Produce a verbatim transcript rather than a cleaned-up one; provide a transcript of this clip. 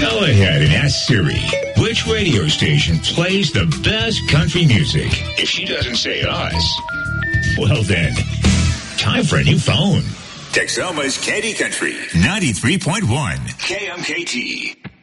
Go ahead and ask Siri which radio station plays the best country music. If she doesn't say us, well then, time for a new phone. Texoma's Candy Country, ninety-three point one, K M K T.